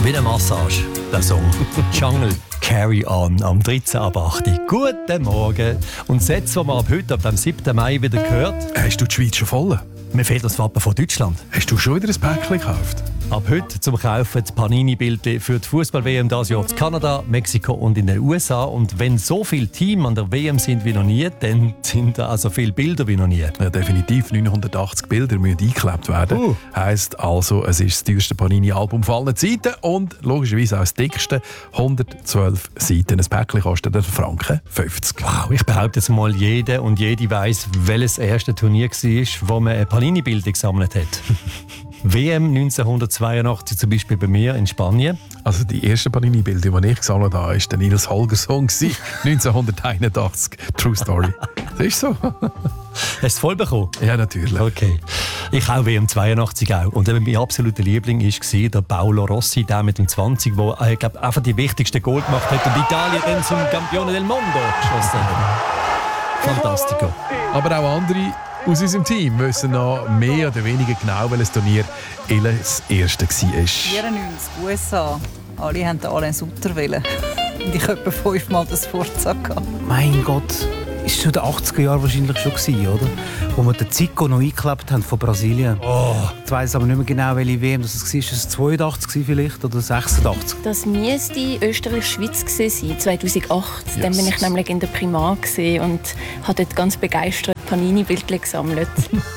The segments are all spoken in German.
Wie eine Massage, der Song. Jungle Carry On am 13 ab 8. Guten Morgen. Und Sätze, die man ab heute, ab dem 7. Mai wieder hört. Hast du die Schweiz schon voll? Mir fehlt das Wappen von Deutschland. Hast du schon wieder ein Päckchen gekauft? Ab heute zum Kaufen das Panini-Bilder für die Fußball-WM dieses Jahr in Kanada, Mexiko und in den USA. Und wenn so viele Teams an der WM sind wie noch nie, dann sind da also viele Bilder wie noch nie. Ja, definitiv. 980 Bilder müssen eingeklebt werden. Heisst also, es ist das teuerste Panini-Album von allen Zeiten und logischerweise auch das dickste. 112 Seiten. Ein Päckchen kostet Franken 50. Wow, ich behaupte jetzt mal, jeder und jede weiss, welches erste Turnier war, wo man ein Panini-Bilder gesammelt hat. WM 1982 zum Beispiel bei mir in Spanien. Also die ersten Panini-Bilder, die ich gesammelt habe, war der Nils Holgersson 1981. True Story. Das ist so. Hast du es voll bekommen? Ja, natürlich. Okay. Ich auch WM 82 auch. Und mein absoluter Liebling war der Paolo Rossi, der mit dem 20, der einfach die wichtigsten Goal gemacht hat und Italien dann zum Campione del Mondo geschossen hat. Fantastico. Aber auch andere aus unserem Team wissen noch mehr oder weniger genau, welches Turnier das erste war. 94, USA. Alle wollten den Alain Sutter wählen. Und ich hatte etwa 5-mal das Forza. Mein Gott, ist schon in den 80er Jahren wahrscheinlich schon gewesen, oder? Wo wir den Zico noch eingeklebt haben von Brasilien. Ich weiss aber nicht mehr genau, welche WM das war. Ist es 82 vielleicht oder 86? Das müsste Österreich-Schweiz sein, 2008. Yes. Dann bin ich nämlich in der Primar und habe dort ganz begeistert Panini-Bildchen gesammelt.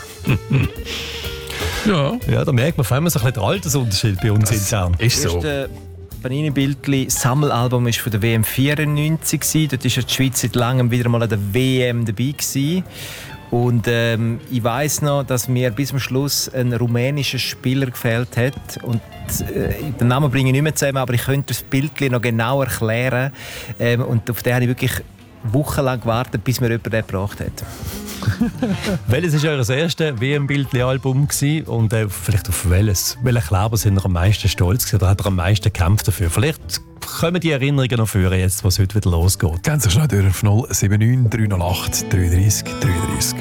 Ja, da merkt man vor allem so ein bisschen den Altersunterschied bei uns intern. Ist so. Das Panini-Bildchen-Sammelalbum war von der WM 94. Dort war die Schweiz seit langem wieder mal an der WM dabei gewesen. Und ich weiss noch, dass mir bis zum Schluss ein rumänischer Spieler gefehlt hat. Und den Namen bringe ich nicht mehr zusammen, aber ich könnte das Bildchen noch genau erklären. Und auf den habe ich wirklich wochenlang gewartet, bis mir jemand den gebracht hat. Welches war euer erstes WM-Bildchen-Album? Und vielleicht auf welchen Kleber sind ihr am meisten stolz gewesen, oder hat ihr am meisten gekämpft dafür? Vielleicht kommen die Erinnerungen noch führen, jetzt, was heute wieder losgeht. Ganz schnell durch auf 079 308 33 33.